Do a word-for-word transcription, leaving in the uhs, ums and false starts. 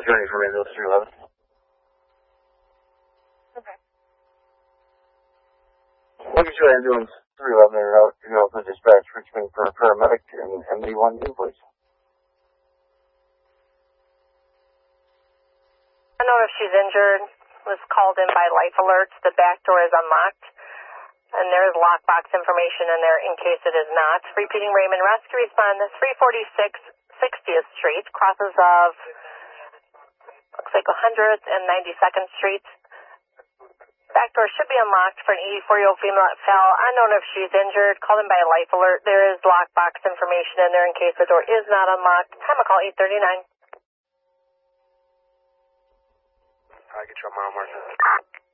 journey from ambulance three eleven. Okay. Look at your ambulance three eleven and route to go to dispatch, which means for a paramedic and M D one two, please. I don't know if she's injured. Was called in by Life Alerts. The back door is unlocked, and there is lockbox information in there in case it is not. Repeating, Raymond Rescue respond to three forty-six sixtieth Street, crosses of, looks like one hundred ninety-second Street. Back door should be unlocked for an eighty-four-year-old female that fell. Unknown if she's injured. Called in by Life Alert. There is lockbox information in there in case the door is not unlocked. Time of call eight thirty-nine. I get your mile marker.